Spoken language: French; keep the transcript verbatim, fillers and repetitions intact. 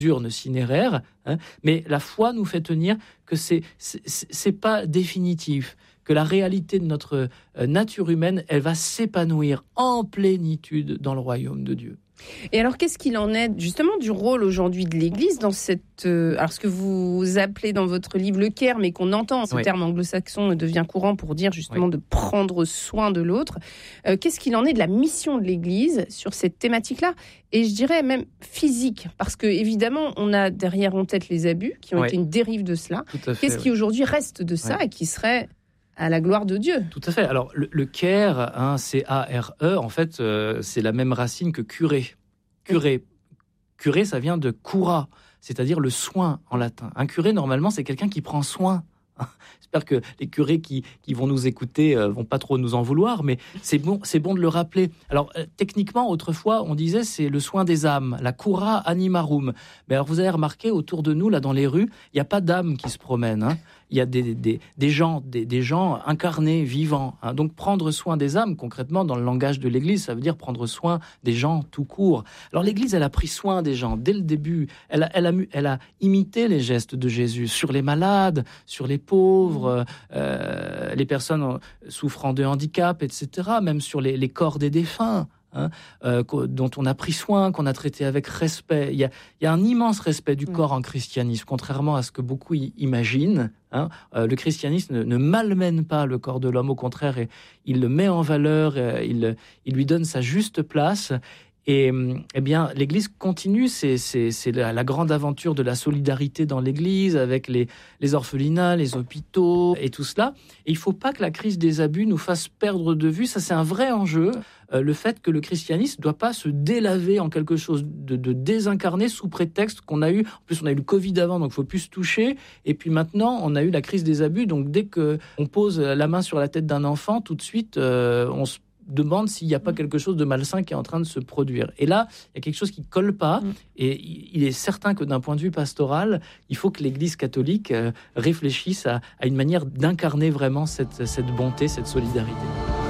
cinéraire, hein, mais la foi nous fait tenir que c'est, c'est, c'est pas définitif, que la réalité de notre nature humaine, elle va s'épanouir en plénitude dans le royaume de Dieu. Et alors, qu'est-ce qu'il en est justement du rôle aujourd'hui de l'Église dans cette... Euh, alors, ce que vous appelez dans votre livre le care, mais qu'on entend, ce oui. terme anglo-saxon devient courant pour dire justement oui. de prendre soin de l'autre. Euh, qu'est-ce qu'il en est de la mission de l'Église sur cette thématique-là ? Et je dirais même physique, parce que évidemment, on a derrière en tête les abus qui ont oui. été une dérive de cela. Fait, qu'est-ce qui oui. aujourd'hui reste de ça oui. et qui serait... à la gloire de Dieu. Tout à fait. Alors, le, le care, hein, C A R E, en fait, euh, c'est la même racine que curé. Curé. Curé, ça vient de cura, c'est-à-dire le soin en latin. Un curé, normalement, c'est quelqu'un qui prend soin. J'espère que les curés qui, qui vont nous écouter euh, vont pas trop nous en vouloir, mais c'est bon, c'est bon de le rappeler. Alors, euh, techniquement, autrefois, on disait c'est le soin des âmes, la cura animarum. Mais alors, vous avez remarqué, autour de nous, là, dans les rues, il n'y a pas d'âmes qui se promènent, hein. Il y a des, des, des, gens, des, des gens incarnés, vivants. Hein. Donc, prendre soin des âmes, concrètement, dans le langage de l'Église, ça veut dire prendre soin des gens tout court. Alors, l'Église, elle a pris soin des gens dès le début. Elle a, elle a, elle a imité les gestes de Jésus sur les malades, sur les pauvres, euh, les personnes souffrant de handicap, et cetera, même sur les, les corps des défunts. Hein, euh, dont on a pris soin, qu'on a traité avec respect. Il y a, il y a un immense respect du corps en christianisme, contrairement à ce que beaucoup y imaginent. Hein. Euh, le christianisme ne, ne malmène pas le corps de l'homme, au contraire, et, il le met en valeur, et, il, il lui donne sa juste place. Et eh bien, l'Église continue, c'est, c'est, c'est la, la grande aventure de la solidarité dans l'Église, avec les, les orphelinats, les hôpitaux et tout cela. Et il ne faut pas que la crise des abus nous fasse perdre de vue, ça c'est un vrai enjeu, euh, le fait que le christianisme ne doit pas se délaver en quelque chose de, de désincarné sous prétexte qu'on a eu, en plus on a eu le Covid avant, donc il ne faut plus se toucher, et puis maintenant on a eu la crise des abus, donc dès qu'on pose la main sur la tête d'un enfant, tout de suite euh, on se demande s'il n'y a pas quelque chose de malsain qui est en train de se produire. Et là, il y a quelque chose qui ne colle pas, mmh. et il est certain que d'un point de vue pastoral, il faut que l'Église catholique euh, réfléchisse à, à une manière d'incarner vraiment cette, cette bonté, cette solidarité.